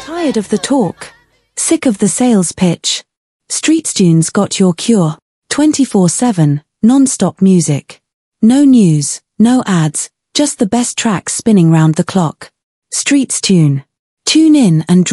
Tired of the talk? Sick of the sales pitch? StreetsTunes got your cure. 24/7, non-stop music. No news, no ads, just the best tracks spinning round the clock. StreetsTune. Tune in and